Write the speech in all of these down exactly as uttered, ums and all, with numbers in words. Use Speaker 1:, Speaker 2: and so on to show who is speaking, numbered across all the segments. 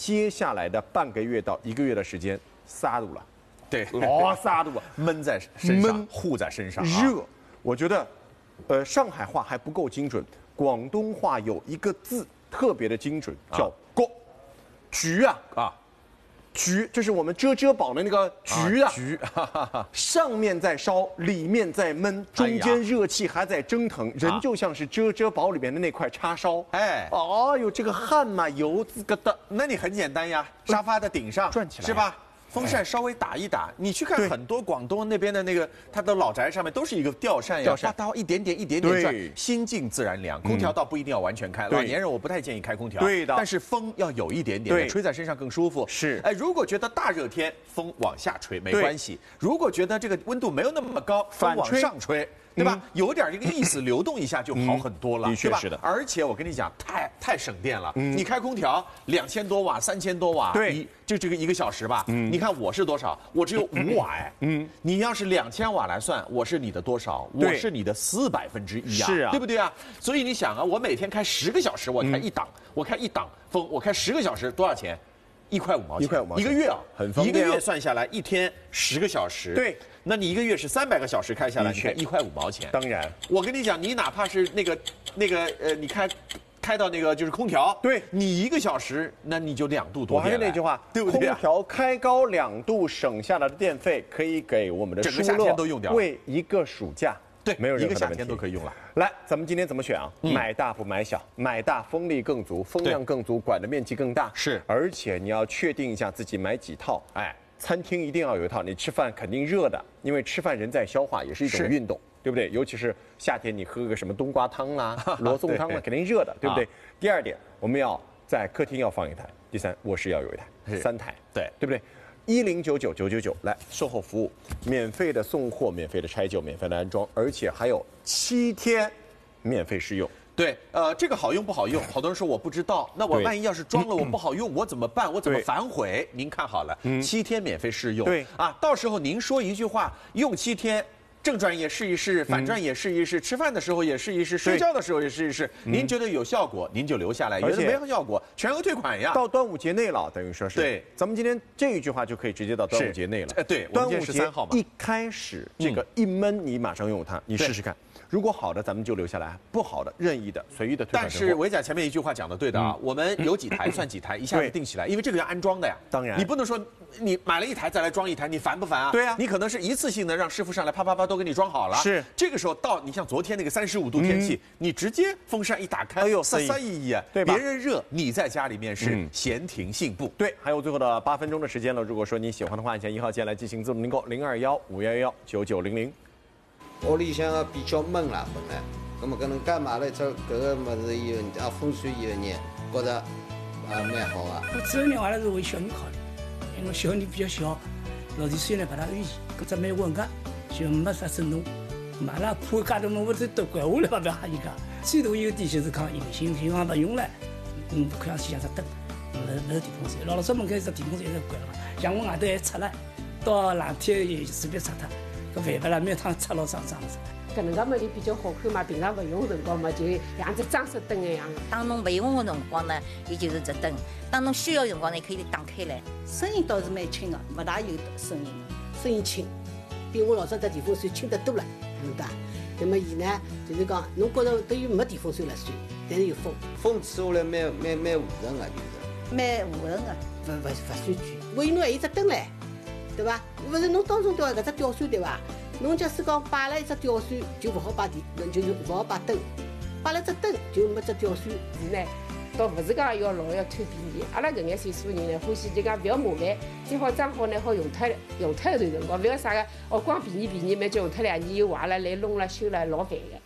Speaker 1: 接下来的半个月到一个月的时间撒度了，
Speaker 2: 对，
Speaker 1: 老撒度了，
Speaker 2: 闷在身上，
Speaker 1: 闷
Speaker 2: 护在身上，
Speaker 1: 热。我觉得，呃，上海话还不够精准，广东话有一个字特别的精准，叫“锅”，焗啊
Speaker 2: 啊。
Speaker 1: 焗就是我们遮遮宝的那个焗啊，
Speaker 2: 焗，哈哈哈，
Speaker 1: 上面在烧，里面在焖，中间热气还在蒸腾，人就像是遮遮宝里面的那块叉烧。哎，哦哟，这个汗嘛，油滋个的。
Speaker 2: 那你很简单呀，沙发的顶上
Speaker 1: 转起来
Speaker 2: 是吧？ 风扇稍微打一打，你去看很多广东那边的那个，它的老宅上面都是一个吊扇呀，哗嗒一点点一点点转，心静自然凉。空调倒不一定要完全开，老年人我不太建议开空调，
Speaker 1: 对的。
Speaker 2: 但是风要有一点点，吹在身上更舒服。
Speaker 1: 是，
Speaker 2: 哎，如果觉得大热天风往下吹没关系，如果觉得这个温度没有那么高，风往上吹。 对吧？有点这个意思，流动一下就好很多了，
Speaker 1: 的确是的。
Speaker 2: 而且我跟你讲，太太省电了。你开空调两千多瓦、三千多瓦，
Speaker 1: 对，
Speaker 2: 就这个一个小时吧。你看我是多少？我只有五瓦哎。嗯，你要是两千瓦来算，我是你的多少？我是你的四百分之一啊，
Speaker 1: 是啊，
Speaker 2: 对不对啊？所以你想啊，我每天开十个小时，我开一档，我开一档风，我开十个小时多少钱？ 一块五毛钱，
Speaker 1: 一块五毛钱，
Speaker 2: 一个月啊，
Speaker 1: 很方便。
Speaker 2: 一个月算下来，一天十个小时，
Speaker 1: 对，
Speaker 2: 那你一个月是三百个小时开下来，你看一块五毛钱。
Speaker 1: 当然，
Speaker 2: 我跟你讲，你哪怕是那个那个呃，你开开到那个就是空调，
Speaker 1: 对
Speaker 2: 你一个小时，那你就两度多。
Speaker 1: 我还是那句话，
Speaker 2: 对不对？
Speaker 1: 空调开高两度省下来的电费，可以给我们的
Speaker 2: 整个夏天都用掉，
Speaker 1: 为一个暑假。
Speaker 2: 对，
Speaker 1: 没有任
Speaker 2: 一个夏天都可以用了。
Speaker 1: 来，咱们今天怎么选啊？
Speaker 2: 嗯、
Speaker 1: 买大不买小，买大风力更足，风量更足，管的面积更大。
Speaker 2: 是，
Speaker 1: 而且你要确定一下自己买几套。哎，餐厅一定要有一套，你吃饭肯定热的，因为吃饭人在消化也是一种运动，对不对？尤其是夏天，你喝个什么冬瓜汤啦、罗宋汤啦，肯定热的，对不对？啊、第二点，我们要在客厅要放一台，第三，卧室要有一台，三台，
Speaker 2: 对，
Speaker 1: 对不对？ 一零九九九九九来售后服务，免费的送货，免费的拆旧，免费的安装，而且还有七天免费试用。
Speaker 2: 对，呃，这个好用不好用？好多人说我不知道，那我万一要是装了我不好用，我怎么办？我怎么反悔？您看好了，七天免费试用。对啊，到时候您说一句话，用七天。 正转也试一试，反转也试一试，吃饭的时候也试一试，睡觉的时候也试一试。您觉得有效果，您就留下来；觉得没有效果，全额退款呀。
Speaker 1: 到端午节内了，等于说是。
Speaker 2: 对，
Speaker 1: 咱们今天这一句话就可以直接到端午节内了。
Speaker 2: 呃，对，
Speaker 1: 端午节
Speaker 2: 三号嘛。
Speaker 1: 一开始这个一闷，你马上用它，你试试看。如果好的，咱们就留下来；不好的，任意的、随意的退款。
Speaker 2: 但是维甲前面一句话讲的对的啊，我们有几台算几台，一下子定起来，因为这个要安装的呀。
Speaker 1: 当然，
Speaker 2: 你不能说你买了一台再来装一台，你烦不烦啊？
Speaker 1: 对啊，
Speaker 2: 你可能是一次性的让师傅上来啪啪啪都给你装好了。是，这个时候到你像昨天那个三十五度天气，你直接风扇一打开，哎呦，飒飒意义啊，对吧？别人热，你在家里面是闲庭信步。
Speaker 1: 对，还有最后的八分钟的时间了，如果说你喜欢的话，按下一号键来进行自动订购，零二幺五幺幺九九零零。
Speaker 3: 屋里向个比较闷啦，本来。 咁么搿能介买了只搿个物事以后，啊风水以后呢，觉着啊蛮好啊。
Speaker 4: 我主要呢，我还是为小人考虑，因为小人比较小，六十岁呢不大愿意，搿只蛮稳个，就没啥震动。买了破介头我这都怪我了，不要吓人家。最大优点就是讲硬性，平常不用了，嗯，看上去像只灯，勿是勿是电风扇。老老早门口一只电风扇一直关了，像我外头还拆了，到冷天也随便拆脱，搿办法啦，每趟拆老脏脏的。
Speaker 5: 搿能介么就比较好看嘛，平常勿用辰光嘛，就像只装饰灯一样。
Speaker 6: 当侬勿用的辰光呢，伊就是只灯；当侬需要的辰光呢，可以打开来。
Speaker 7: 声音倒是蛮轻的，勿大有声音，声音轻，比我老早只电风扇轻得多了，晓得伐？那么伊呢，就是讲，侬觉着等于没电风扇了算，但是有风，
Speaker 3: 风吹下来蛮蛮蛮和顺个，就是。
Speaker 7: 蛮和顺个，勿勿勿算贵。我因为还有只灯唻，对伐？勿是侬当中吊搿只吊扇对伐？ 侬假使讲摆了一只吊扇，就勿好摆电，就是勿好摆灯；摆了只灯，就没只吊扇。
Speaker 5: 是呢，倒勿是讲要老要贪便宜。阿拉搿眼岁数人呢，欢喜就讲勿要麻烦，最好装好呢，好用脱用脱一段辰光，勿要啥个哦，光便宜便宜，蛮叫用脱两年又坏了，来弄了修了，老烦个。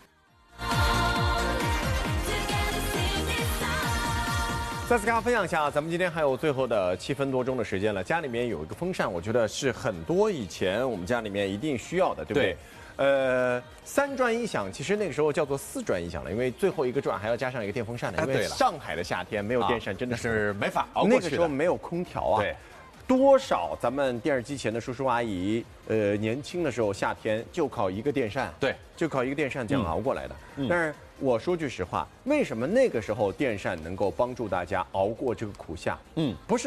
Speaker 1: 再次跟大家分享一下，咱们今天还有最后的七分多钟的时间了。家里面有一个风扇，我觉得是很多以前我们家里面一定需要的，对不对？对呃，三转一响，其实那个时候叫做四转一响了，因为最后一个转还要加上一个电风扇的。因为上海的夏天没有电扇真的是
Speaker 2: 没法熬过去的。
Speaker 1: 那个时候没有空调啊。
Speaker 2: 对。
Speaker 1: 多少咱们电视机前的叔叔阿姨，呃，年轻的时候夏天就靠一个电扇，
Speaker 2: 对，
Speaker 1: 就靠一个电扇这样熬过来的。嗯、但是我说句实话，为什么那个时候电扇能够帮助大家熬过这个苦夏？嗯，不是。